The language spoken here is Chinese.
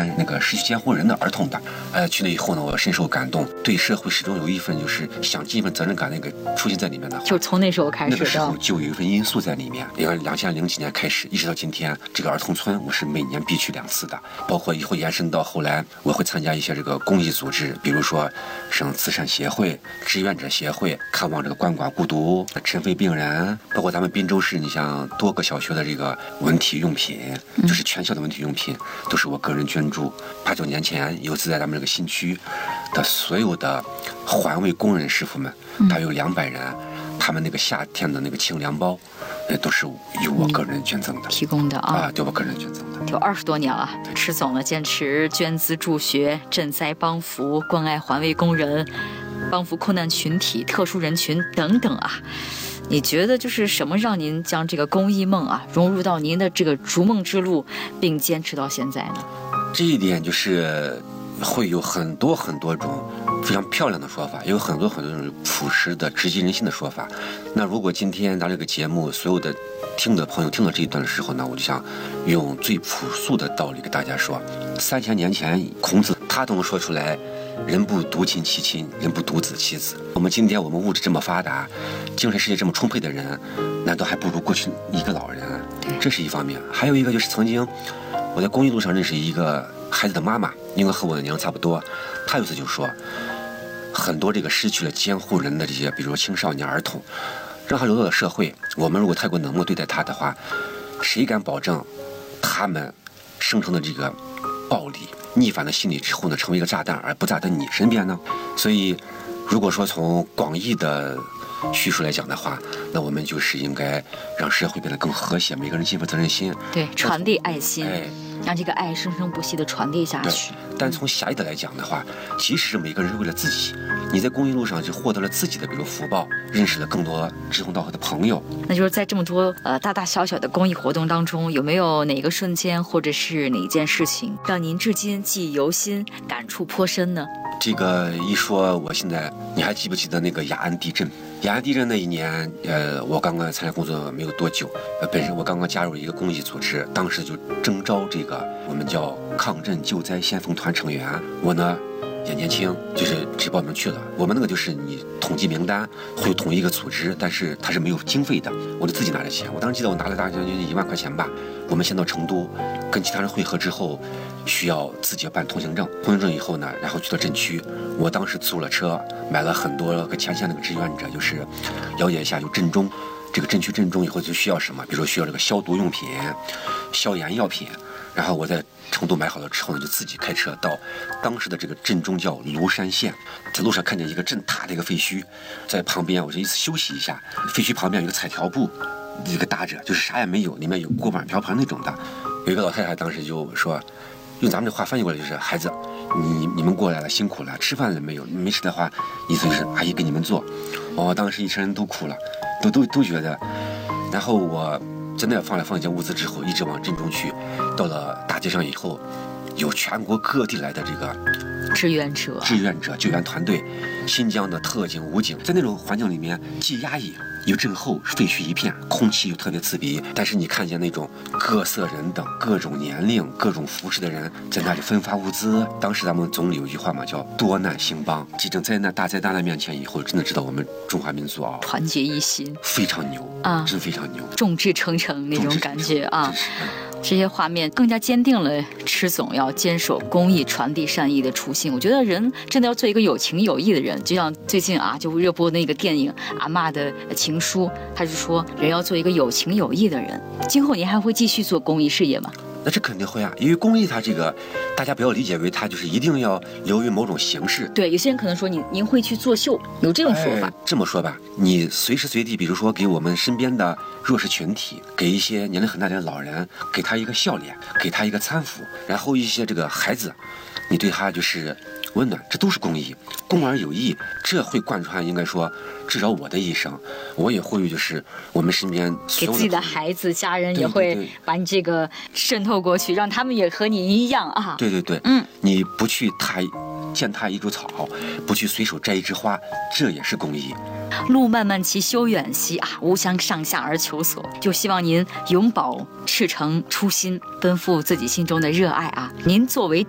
看那个失去监护人的儿童的。去那以后呢，我深受感动，对社会始终有一份就是想尽一份责任感那个出现在里面的。 就从那时候开始的， 那个时候就有一份因素在里面。你看2007年开始，一直到今天，这个儿童村我是每年必去2次的，包括以后延伸到后来，我会参加一些这个公益组织，比如说省慈善协会、志愿者协会，看望这个鳏寡孤独、尘肺病人，包括咱们滨州市，你像多个小学的这个文体用品，就是全校的文体用品，都是我个人捐助。8、9年前，有次在咱们这个新区的所有的环卫工人师傅们，大约有200人，他们那个夏天的那个清凉包，都是由我个人捐赠的， 提供的啊， 对我个人捐赠的。 有20多年了，池总呢坚持捐资助学、赈灾帮扶、关爱环卫工人、帮扶困难群体、特殊人群等等啊。你觉得就是什么让您将这个公益梦啊融入到您的这个逐梦之路，并坚持到现在呢？ 这一点就是会有很多种非常漂亮的说法，也有很多种朴实的直击人心的说法。那如果今天咱这个节目所有的听的朋友听到这一段的时候呢，我就想用最朴素的道理给大家说：3000年前孔子他都能说出来，人不独亲其亲，人不独子其子。我们今天我们物质这么发达，精神世界这么充沛的人，难道还不如过去一个老人？这是一方面。还有一个就是曾经我在公益路上认识一个孩子的妈妈，应该和我的娘差不多。她有次就说，很多这个失去了监护人的这些，比如说青少年儿童，让他流到了社会，我们如果太过冷漠对待他的话，谁敢保证他们生成的这个暴力逆反的心理之后呢，成为一个炸弹而不炸在你身边呢？所以如果说从广义的叙述来讲的话，那我们就是应该让社会变得更和谐，每个人尽份责任心， 对，传递爱心，让这个爱生生不息地传递下去。 但从狭义的来讲的话，其实是每个人是为了自己。你在公益路上就获得了自己的比如福报，认识了更多志同道合的朋友。 那就是在这么多大大小小的公益活动当中，有没有哪个瞬间或者是哪件事情让您至今记忆犹新、感触颇深呢？ 这个一说，我现在你还记不记得那个雅安地震？雅安地震那一年，我刚刚参加工作没有多久，本身我刚刚加入一个公益组织，当时就征召这个我们叫抗震救灾先锋团成员。我呢也年轻，就是只报名去了。我们那个就是你统计名单会统一一个组织，但是它是没有经费的，我就自己拿着钱。我当时记得我拿了大概1万块钱吧。我们先到成都，跟其他人会合之后，需要自己办通行证。通行证以后呢，然后去到镇区。我当时租了车，买了很多个前线那个志愿者，就是了解一下有震中，这个镇区震中以后就需要什么，比如说需要这个消毒用品、消炎药品。然后我在成都买好了之后呢，就自己开车到当时的这个镇中叫庐山县，在路上看见一个震塌的一个废墟，在旁边我就一次休息一下，废墟旁边有一个彩条布，一个搭着，就是啥也没有，里面有锅碗瓢盆那种的。有一个老太太当时就说，用咱们这话翻译过来就是孩子，你们过来了，辛苦了，吃饭了没有？没吃的话，意思就是阿姨给你们做。当时一车人都哭了，都觉得。然后我真的放一些物资之后，一直往镇中去，到了大街上以后，有全国各地来的这个志愿者、 救援团队，新疆的特警、武警，在那种环境里面既压抑又震后，废墟一片，空气又特别刺鼻。但是你看见那种各色人等、各种年龄、各种服饰的人在那里分发物资。当时咱们总理有一句话嘛，叫多难兴邦。这种灾难大灾大难面前以后，真的知道我们中华民族啊， 团结一心， 非常牛啊，真非常牛， 众志成城那种感觉啊。这些画面更加坚定了池总要坚守公益、传递善意的初心。我觉得人真的要做一个有情有义的人，就像最近就热播那个电影《阿嬷的情书》，他就说人要做一个有情有义的人。今后您还会继续做公益事业吗？ 那这肯定会啊，因为公益它这个，大家不要理解为它就是一定要流于某种形式。 对，有些人可能说您会去作秀，有这种说法。 这么说吧，你随时随地，比如说给我们身边的弱势群体，给一些年龄很大的老人，给他一个笑脸，给他一个搀扶，然后一些这个孩子，你对他就是温暖，这都是公益，公而有益，这会贯穿，应该说至少我的一生，我也会就是我们身边所有的给自己的孩子、家人也会把你这个渗透过去，让他们也和你一样啊。 对，你不去践踏一株草，不去随手摘一枝花，这也是公益。 路漫漫其修远兮啊，吾将上下而求索。就希望您永葆赤诚初心，奔赴自己心中的热爱啊。您作为